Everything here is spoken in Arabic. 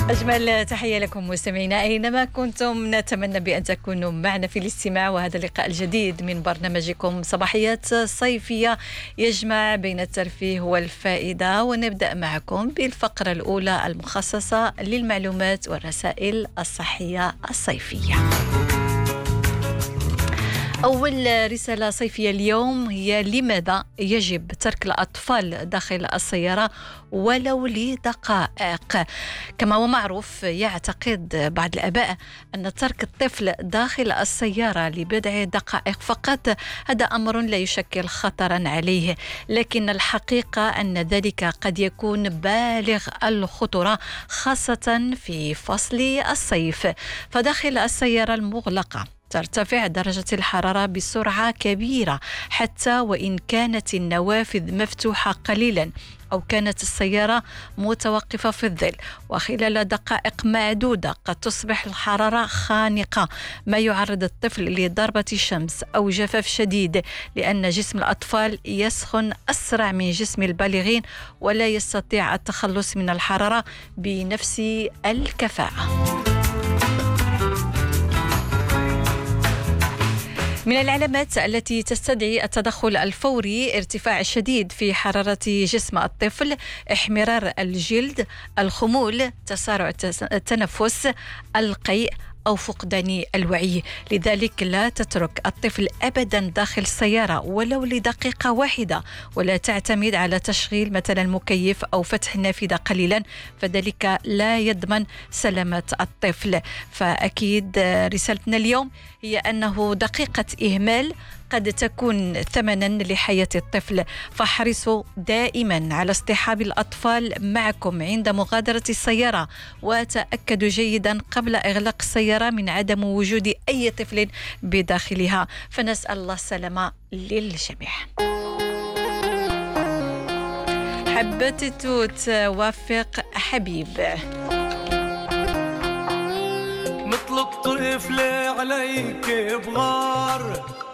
أجمل تحية لكم مستمعينا أينما كنتم. نتمنى بأن تكونوا معنا في الاستماع وهذا اللقاء الجديد من برنامجكم صباحيات صيفية يجمع بين الترفيه والفائدة. ونبدأ معكم بالفقرة الأولى المخصصة للمعلومات والرسائل الصحية الصيفية. أول رسالة صيفية اليوم هي: لماذا يجب ترك الأطفال داخل السيارة ولو لدقائق؟ كما هو معروف، يعتقد بعض الآباء أن ترك الطفل داخل السيارة لبضع دقائق فقط هذا أمر لا يشكل خطرا عليه، لكن الحقيقة أن ذلك قد يكون بالغ الخطورة خاصة في فصل الصيف. فداخل السيارة المغلقة ترتفع درجة الحرارة بسرعة كبيرة حتى وإن كانت النوافذ مفتوحة قليلا أو كانت السيارة متوقفة في الظل، وخلال دقائق معدودة قد تصبح الحرارة خانقة، ما يعرض الطفل لضربة شمس أو جفاف شديد، لأن جسم الأطفال يسخن أسرع من جسم البالغين ولا يستطيع التخلص من الحرارة بنفس الكفاءة. من العلامات التي تستدعي التدخل الفوري: ارتفاع شديد في حرارة جسم الطفل، احمرار الجلد، الخمول، تسارع التنفس، القيء أو فقدان الوعي. لذلك لا تترك الطفل أبدا داخل السيارة ولو لدقيقة واحدة، ولا تعتمد على تشغيل مثلا المكيف أو فتح النافذة قليلا، فذلك لا يضمن سلامة الطفل. فأكيد رسالتنا اليوم هي أنه دقيقة إهمال قد تكون ثمنا لحياة الطفل، فاحرصوا دائما على اصطحاب الأطفال معكم عند مغادرة السيارة، وتأكدوا جيدا قبل إغلاق السيارة من عدم وجود أي طفل بداخلها. فنسأل الله السلامة للجميع. حبة توت وافق حبيب. مطلق طفل عليك بغار